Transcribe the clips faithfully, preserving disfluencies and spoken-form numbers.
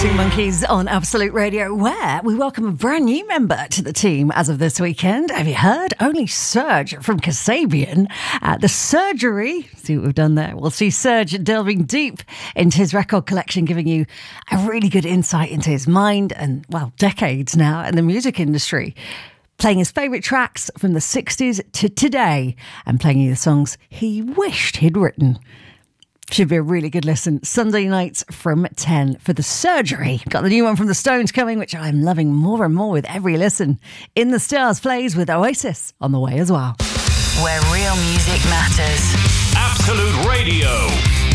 Dancing Monkeys on Absolute Radio, where we welcome a brand new member to the team as of this weekend. Have you heard? Only Serge from Kasabian at The Surgery. See what we've done there? We'll see Serge delving deep into his record collection, giving you a really good insight into his mind and, well, decades now in the music industry. Playing his favourite tracks from the sixties to today and playing you the songs he wished he'd written. Should be a really good listen. Sunday nights from ten for The Surgery. Got the new one from The Stones coming, which I'm loving more and more with every listen. In the Stars plays with Oasis on the way as well. Where real music matters. Absolute Radio.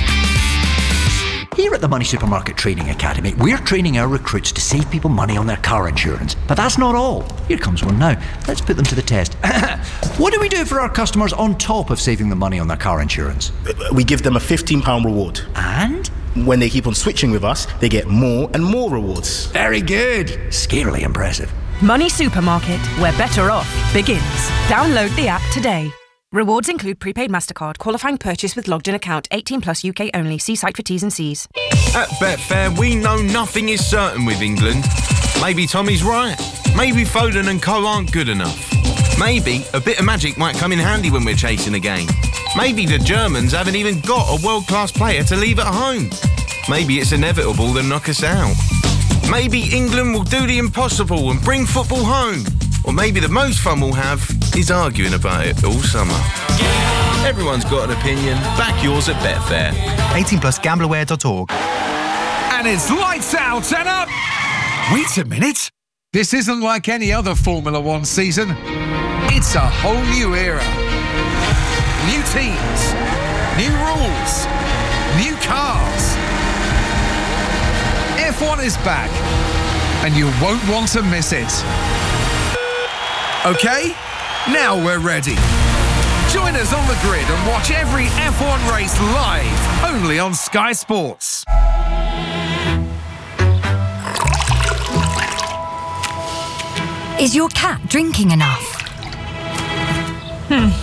Here at the Money Supermarket Training Academy, we're training our recruits to save people money on their car insurance. But that's not all. Here comes one now. Let's put them to the test. What do we do for our customers on top of saving them money on their car insurance? We give them a fifteen pounds reward. And? When they keep on switching with us, they get more and more rewards. Very good. Scarily impressive. Money Supermarket, where better off begins. Download the app today. Rewards include prepaid MasterCard, qualifying purchase with logged in account, eighteen plus U K only. See site for T's and C's. At Betfair, we know nothing is certain with England. Maybe Tommy's right. Maybe Foden and co aren't good enough. Maybe a bit of magic might come in handy when we're chasing a game. Maybe the Germans haven't even got a world-class player to leave at home. Maybe it's inevitable they'll knock us out. Maybe England will do the impossible and bring football home. Or maybe the most fun we'll have is arguing about it all summer. Everyone's got an opinion. Back yours at Betfair. eighteen plus gamblerware dot org. And it's lights out and up! Wait a minute. This isn't like any other Formula One season. It's a whole new era. New teams, new rules, new cars. F one is back, and you won't want to miss it. Okay, now we're ready. Join us on the grid and watch every F one race live, only on Sky Sports. Is your cat drinking enough? Hmm.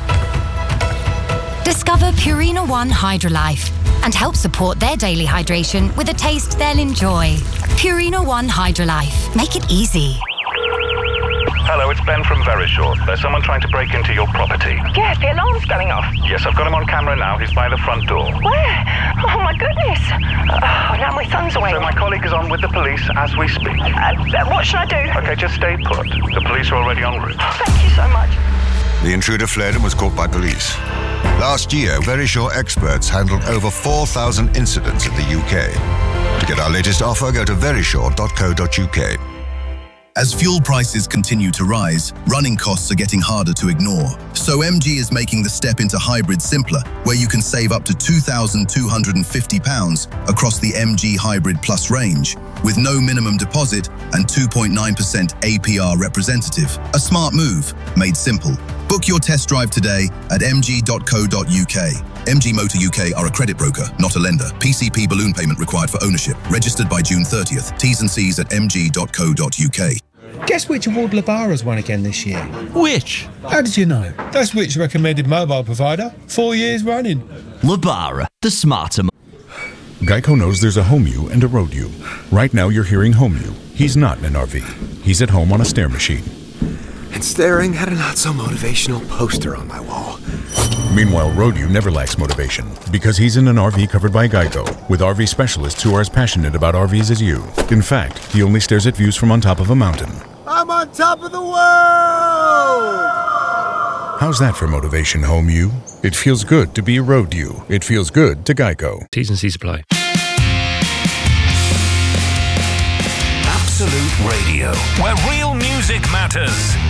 Discover Purina One Hydrolife and help support their daily hydration with a taste they'll enjoy. Purina One Hydrolife. Make it easy. Hello, it's Ben from Verisure. There's someone trying to break into your property. Yes, the alarm's going off. Yes, I've got him on camera now. He's by the front door. Where? Oh, my goodness. Oh, now my son's away. So my colleague is on with the police as we speak. Uh, what should I do? Okay, just stay put. The police are already en route. Thank you so much. The intruder fled and was caught by police. Last year, Verisure experts handled over four thousand incidents in the U K. To get our latest offer, go to verisure dot co dot U K. As fuel prices continue to rise, running costs are getting harder to ignore. So M G is making the step into hybrid simpler, where you can save up to two thousand two hundred fifty pounds across the M G Hybrid Plus range, with no minimum deposit and two point nine percent A P R representative. A smart move, made simple. Book your test drive today at m g dot co dot U K. M G Motor U K are a credit broker, not a lender. P C P balloon payment required for ownership. Registered by June thirtieth. T's and C's at m g dot co dot U K. Guess which award Lebara's won again this year? Which? How did you know? That's which recommended mobile provider. Four years running. Lebara, the smarter. Geico knows there's a home you and a road you. Right now you're hearing home you. He's not in an R V. He's at home on a stair machine. And staring at a not-so-motivational poster on my wall. Meanwhile, road you never lacks motivation because he's in an R V covered by Geico with R V specialists who are as passionate about R Vs as you. In fact, he only stares at views from on top of a mountain. I'm on top of the world! How's that for motivation, home you? It feels good to be road you. It feels good to Geico. T's and C's apply. Absolute Radio, where real music matters.